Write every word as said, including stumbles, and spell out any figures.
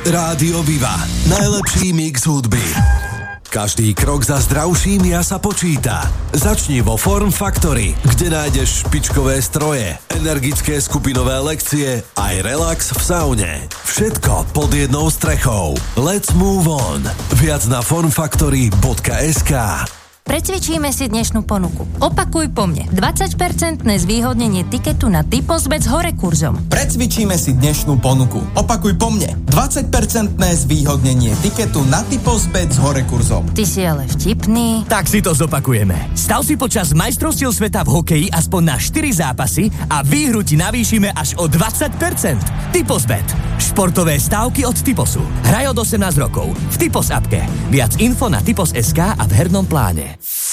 Rádio Viva. Najlepší mix hudby. Každý krok za zdravším ja sa počíta. Začni vo Form Factory, kde nájdeš špičkové stroje, energické skupinové lekcie aj relax v saune. Všetko pod jednou strechou. Let's move on. Viac na formfactory bodka es ká. Precvičíme si dnešnú ponuku. Opakuj po mne. dvadsať percentné zvýhodnenie tiketu na Typosbet s horekurzom. Precvičíme si dnešnú ponuku. Opakuj po mne. dvadsať percentné zvýhodnenie tiketu na Typosbet s horekurzom. Ty si ale vtipný. Tak si to zopakujeme. Stav si počas majstrovstiev sveta v hokeji aspoň na štyri zápasy a výhru ti navýšime až o dvadsať percent. Typosbet. Športové stávky od Typosu. Hraj od osemnásť rokov. V Typos appke. Viac info na typos bodka es ká a v hernom pláne.